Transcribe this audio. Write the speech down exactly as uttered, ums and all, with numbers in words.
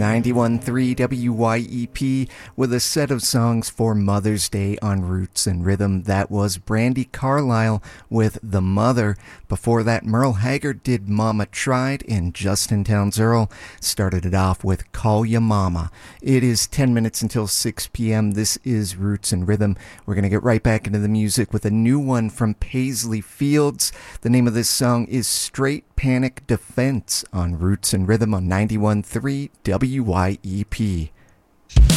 ninety-one point three W Y E P with a set of songs for Mother's Day on Roots and Rhythm. That was Brandi Carlile with The Mother. Before that, Merle Haggard did Mama Tried, and Justin Townes Earle started it off with Call Ya Mama. It is ten minutes until six p.m. This is Roots and Rhythm. We're going to get right back into the music with a new one from Paisley Fields. The name of this song is Straight Panic Defense on Roots and Rhythm on ninety-one point three W Y E P.